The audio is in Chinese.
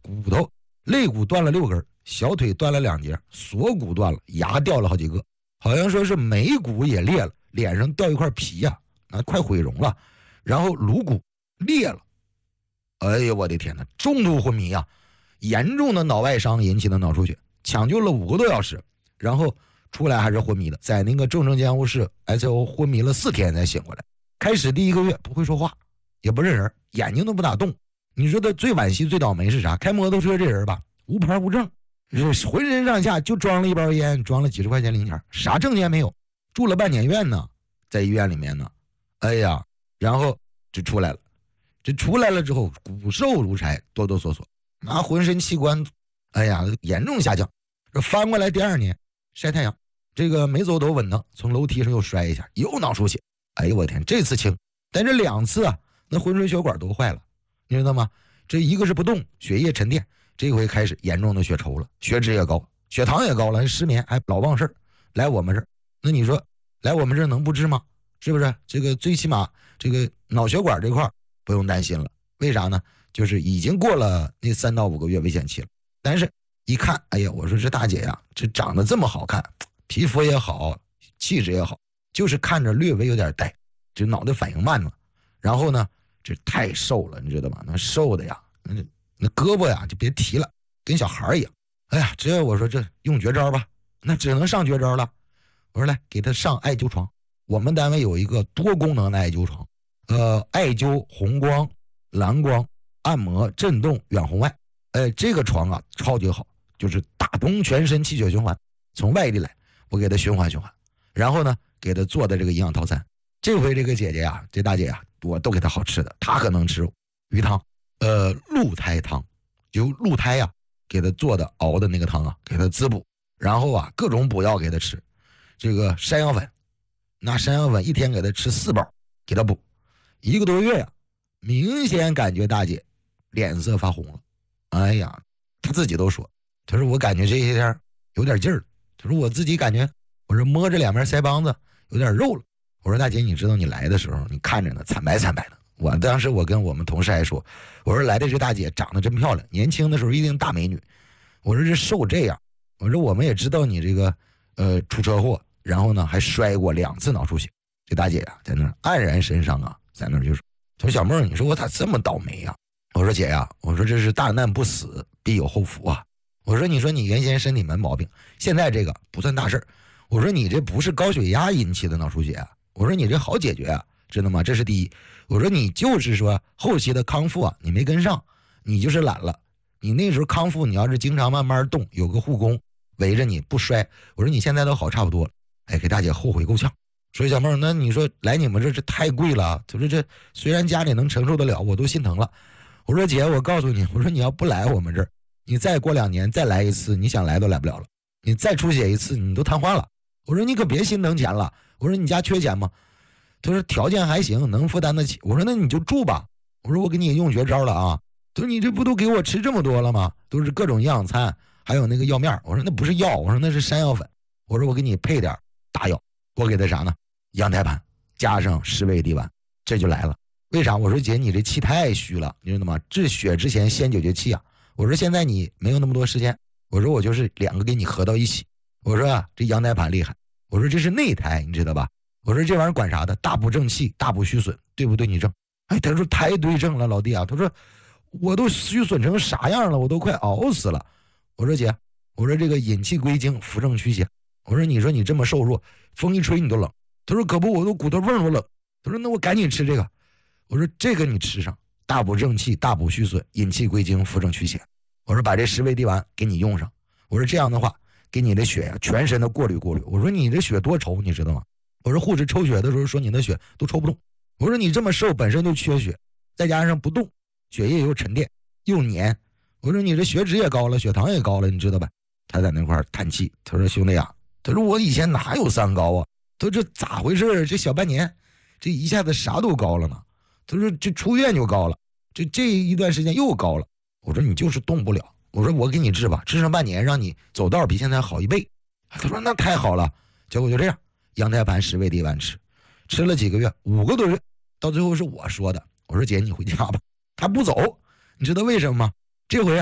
骨头肋骨断了6根，小腿断了2节，锁骨断了，牙掉了好几个，好像说是眉骨也裂了，脸上掉一块皮呀，快毁容了，然后颅骨裂了。哎呀，我的天哪，重度昏迷啊，严重的脑外伤引起的脑出血，抢救了5个多小时，然后出来还是昏迷的，在那个重症监护室 ICU 昏迷了4天才醒过来。开始第1个月不会说话，也不认人，眼睛都不打动。你说他最惋惜最倒霉是啥？开摩托车这人吧，无牌无证，浑身上下就装了一包烟，装了几十块钱零钱，啥证件没有，住了半年院呢，在医院里面呢。哎呀，然后就出来了，这出来了之后骨瘦如柴，哆哆嗦嗦，浑身器官哎呀严重下降。这翻过来第2年晒太阳，这个没走多稳当，从楼梯上又摔一下，又脑出血。哎呦我天，这次轻，但这2次啊，那浑水血管都坏了，你知道吗？这一个是不动，血液沉淀，这回开始严重的血稠了，血脂也高，血糖也高了，失眠，还老忘事儿。来我们这儿，那你说来我们这儿能不治吗？是不是？这个最起码这个脑血管这块不用担心了，为啥呢？就是已经过了那3到5个月危险期了。但是一看，哎呀，我说这大姐呀，这长得这么好看，皮肤也好，气质也好，就是看着略微有点呆，这脑袋反应慢了。然后呢，这太瘦了，你知道吗？那瘦的呀，那胳膊呀就别提了，跟小孩一样。哎呀，这我说这用绝招吧，那只能上绝招了。我说来给他上艾灸床，我们单位有一个多功能的艾灸床，艾灸红光、蓝光、按摩、震动、远红外。这个床啊超级好，就是打通全身气血循环，从外地来，我给他循环循环，然后呢给他做的这个营养套餐。这回这个姐姐呀，这大姐呀，我都给她好吃的，她可能吃鱼汤，鹿胎汤，就鹿胎呀，给她做的熬的那个汤啊，给她滋补，然后啊各种补药给她吃，这个山药粉，那山药粉一天给她吃4包，给她补，1个多月呀，明显感觉大姐脸色发红了。哎呀，她自己都说，她说我感觉这些天有点劲儿，她说我自己感觉，我说摸着2边腮帮子有点肉了。我说大姐，你知道你来的时候你看着呢惨白惨白的，我当时我跟我们同事还说，我说来的这大姐长得真漂亮，年轻的时候一定大美女。我说这瘦这样，我说我们也知道你这个出车祸，然后呢还摔过2次脑出血。这大姐呀在那黯然神伤啊，在那就说，她说小妹儿，你说我咋这么倒霉呀？我说姐呀，我说这是大难不死必有后福啊。我说你说你原先身体没毛病，现在这个不算大事儿。我说你这不是高血压引起的脑出血啊，我说你这好解决啊，知道吗？这是第一。我说你就是说后期的康复啊，你没跟上，你就是懒了。你那时候康复，你要是经常慢慢动，有个护工围着你不摔，我说你现在都好差不多了。哎，给大姐后悔够呛。说小妹儿，那你说来你们这太贵了，他说这虽然家里能承受得了，我都心疼了。我说姐，我告诉你，我说你要不来我们这儿，你再过2年再来一次，你想来都来不了了。你再出血一次，你都瘫痪了。我说你可别心疼钱了。我说你家缺钱吗？他说条件还行，能负担得起。我说那你就住吧。我说我给你用绝招了啊。他说你这不都给我吃这么多了吗？都是各种营养餐，还有那个药面。我说那不是药，我说那是山药粉。我说我给你配点大药，我给他啥呢？羊胎盘加上10味地丸，这就来了。为啥？我说姐，你这气太虚了，你知道吗？治血之前先解决气啊。我说现在你没有那么多时间，我说我就是2个给你合到一起。我说啊，这羊胎盘厉害，我说这是内胎，你知道吧？我说这玩意儿管啥的？大补正气，大补虚损，对不对？你正？哎，他说太对症了，老弟啊。他说我都虚损成啥样了，我都快熬死了。我说姐，我说这个引气归经，扶正驱邪。我说你说你这么瘦弱，风一吹你都冷。他说可不，我都骨头缝都冷。他说那我赶紧吃这个。我说这个你吃上，大补正气，大补虚损，引气归经，扶正驱邪。我说把这10味地丸给你用上。我说这样的话，给你的血呀全身的过滤过滤。我说你这血多稠，你知道吗？我说护士抽血的时候说你的血都抽不动。我说你这么瘦本身就缺血，再加上不动，血液又沉淀又黏。我说你这血脂也高了，血糖也高了，你知道吧？他在那块叹气，他说兄弟啊，他说我以前哪有3高啊？他说这咋回事？这小半年，这一下子啥都高了呢。他说这出院就高了，这一段时间又高了。我说你就是动不了。我说我给你治吧，治上半年，让你走道比现在好1倍。他说那太好了。结果就这样，羊胎盘10味地丸吃了几个月，5个多月，到最后是我说的。我说姐你回家吧，他不走，你知道为什么吗？这回